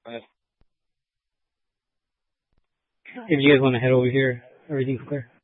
If you guys want to head over here, everything's clear.